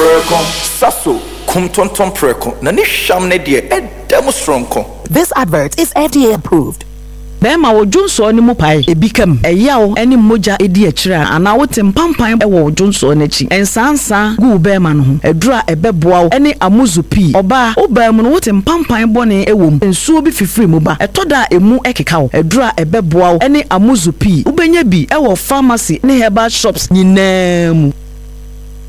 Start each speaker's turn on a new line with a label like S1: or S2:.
S1: Preko, Sasso, Kumtonton Preko, Nanisham Nedia, Demonstronko.
S2: This advert is FDA approved.
S3: Bema wo Junso ni mu pai ebikam eyawo eni moja edi akira ana wote mpampan e wo Junso n'achi ensansa gu bema no ho edura ebeboa eni amuzupi oba oba mu no wote mpampan bone ewom ensuo bi fifiri mu ba etoda emu ekeka edura ebeboa eni amuzupi ubenya bi e wo pharmacy ne herbal shops nyinaa mu